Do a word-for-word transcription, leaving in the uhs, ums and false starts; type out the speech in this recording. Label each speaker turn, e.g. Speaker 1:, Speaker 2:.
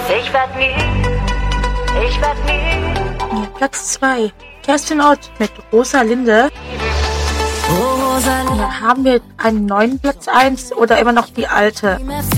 Speaker 1: Ich werd müde, ich werd müde.
Speaker 2: Ja, Platz zwei. Kerstin Ott mit Rosalinde.
Speaker 1: Rosalinde.
Speaker 2: Ja, haben wir einen neuen Platz eins oder immer noch die alte?